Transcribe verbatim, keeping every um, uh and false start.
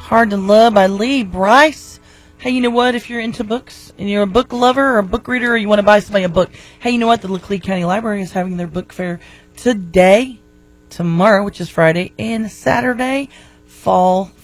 Hard to Love by Lee Bryce. Hey, you know what? If you're into books and you're a book lover or a book reader or you want to buy somebody a book, hey, you know what? The Laclede County Library is having their book fair today, tomorrow, which is Friday, and Saturday, fall